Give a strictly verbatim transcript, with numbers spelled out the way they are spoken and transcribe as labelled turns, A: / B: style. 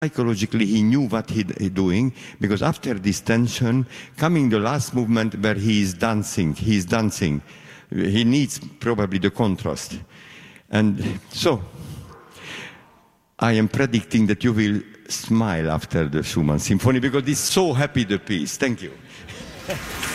A: Psychologically, he knew what he he doing, because after this tension, coming the last movement where he is dancing, he is dancing. He needs probably the contrast. And so, I am predicting that you will smile after the Schumann Symphony, because it's so happy, the piece. Thank you.